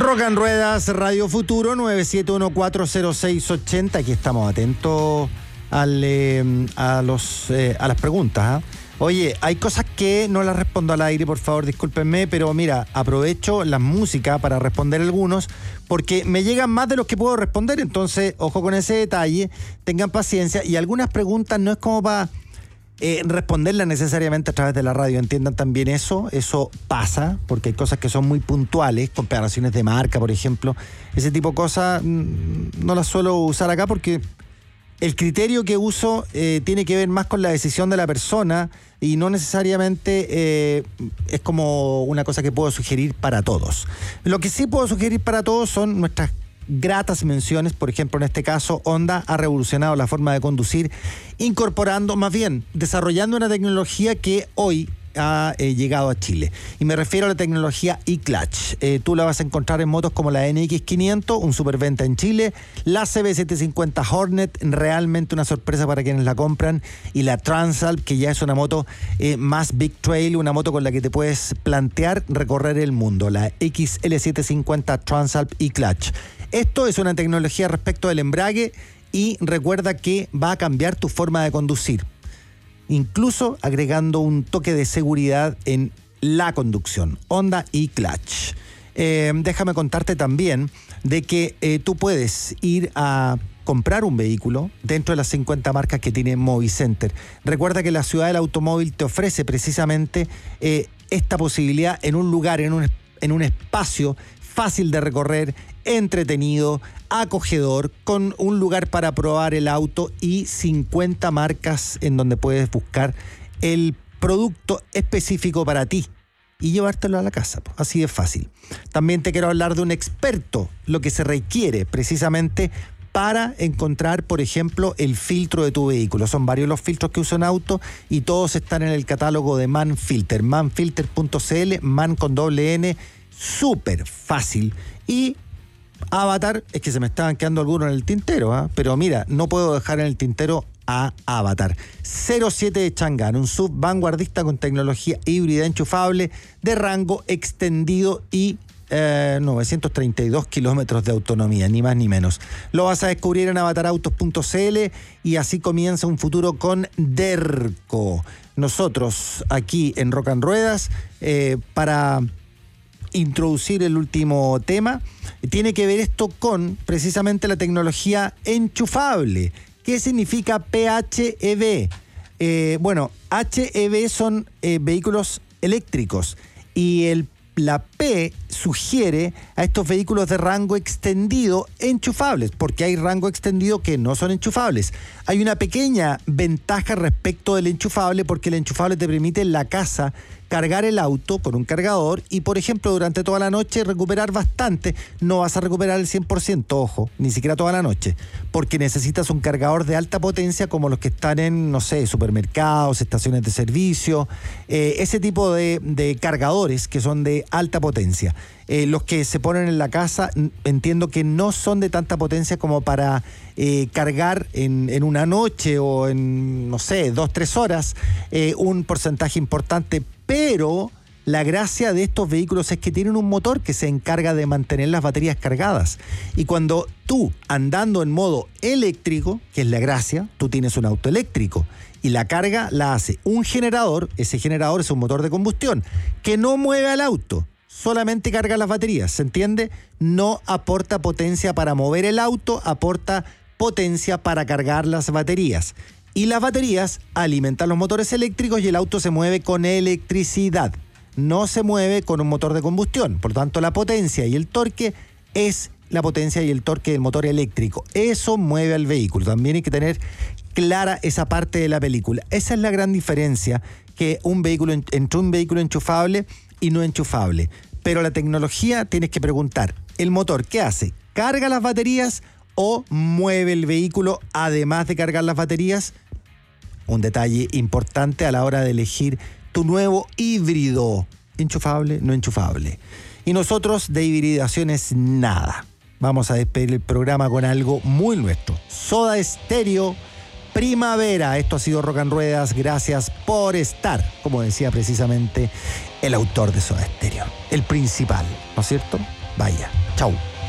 Rock en Ruedas, Radio Futuro, 97140680. Aquí estamos atentos a las preguntas. Oye, hay cosas que no las respondo al aire, por favor, discúlpenme, pero mira, aprovecho la música para responder algunos, porque me llegan más de los que puedo responder, entonces, ojo con ese detalle, tengan paciencia, y algunas preguntas no es como para responderlas necesariamente a través de la radio, entiendan también eso pasa, porque hay cosas que son muy puntuales, comparaciones de marca, por ejemplo, ese tipo de cosas no las suelo usar acá porque el criterio que uso tiene que ver más con la decisión de la persona y no necesariamente es como una cosa que puedo sugerir para todos. Lo que sí puedo sugerir para todos son nuestras gratas menciones. Por ejemplo, en este caso, Honda ha revolucionado la forma de conducir, incorporando, más bien, desarrollando una tecnología que hoy ha llegado a Chile. Y me refiero a la tecnología e-Clutch. Tú la vas a encontrar en motos como la NX500, un superventa en Chile, la CB750 Hornet, realmente una sorpresa para quienes la compran, y la Transalp, que ya es una moto más Big Trail, una moto con la que te puedes plantear recorrer el mundo, la XL750 Transalp e-Clutch. Esto es una tecnología respecto del embrague y recuerda que va a cambiar tu forma de conducir, incluso agregando un toque de seguridad en la conducción. Honda e-Clutch. Déjame contarte también de que tú puedes ir a comprar un vehículo dentro de las 50 marcas que tiene Movicenter. Recuerda que la ciudad del automóvil te ofrece precisamente esta posibilidad en un lugar, en un espacio fácil de recorrer, entretenido, acogedor, con un lugar para probar el auto y 50 marcas en donde puedes buscar el producto específico para ti y llevártelo a la casa. Así de fácil. También te quiero hablar de un experto, lo que se requiere precisamente para encontrar, por ejemplo, el filtro de tu vehículo. Son varios los filtros que uso en auto y todos están en el catálogo de Manfilter, manfilter.cl, man con doble N, súper fácil. Y Avatar, es que se me estaban quedando algunos en el tintero, pero mira, no puedo dejar en el tintero a Avatar. 07 de Chang'an, un SUV vanguardista con tecnología híbrida enchufable de rango extendido y 932 kilómetros de autonomía, ni más ni menos. Lo vas a descubrir en avatarautos.cl y así comienza un futuro con Derco. Nosotros aquí en Rock en Ruedas, para introducir el último tema, tiene que ver esto con precisamente la tecnología enchufable. ¿Qué significa PHEV? Bueno, HEV son vehículos eléctricos y la P sugiere a estos vehículos de rango extendido enchufables, porque hay rango extendido que no son enchufables. Hay una pequeña ventaja respecto del enchufable, porque el enchufable te permite en la casa cargar el auto con un cargador y, por ejemplo, durante toda la noche recuperar bastante. No vas a recuperar el 100%, ojo, ni siquiera toda la noche, porque necesitas un cargador de alta potencia como los que están en, no sé, supermercados, estaciones de servicio, ese tipo de cargadores que son de alta potencia. Los que se ponen en la casa, entiendo que no son de tanta potencia como para cargar en una noche o en, no sé, 2-3 horas, un porcentaje importante, pero la gracia de estos vehículos es que tienen un motor que se encarga de mantener las baterías cargadas. Y cuando tú, andando en modo eléctrico, que es la gracia, tú tienes un auto eléctrico y la carga la hace un generador. Ese generador es un motor de combustión que no mueve al auto, solamente carga las baterías, ¿se entiende? No aporta potencia para mover el auto, aporta potencia para cargar las baterías. Y las baterías alimentan los motores eléctricos y el auto se mueve con electricidad. No se mueve con un motor de combustión. Por lo tanto, la potencia y el torque es la potencia y el torque del motor eléctrico. Eso mueve al vehículo. También hay que tener clara esa parte de la película. Esa es la gran diferencia que entre un vehículo enchufable y no enchufable. Pero la tecnología, tienes que preguntar, ¿el motor qué hace? ¿Carga las baterías o mueve el vehículo además de cargar las baterías? Un detalle importante a la hora de elegir tu nuevo híbrido. ¿Enchufable? ¿No enchufable? Y nosotros de hibridaciones nada. Vamos a despedir el programa con algo muy nuestro. Soda Stereo, Primavera. Esto ha sido Rock en Ruedas. Gracias por estar, como decía precisamente el autor de Soda Stereo, el principal, ¿no es cierto? Vaya. Chao. Chau.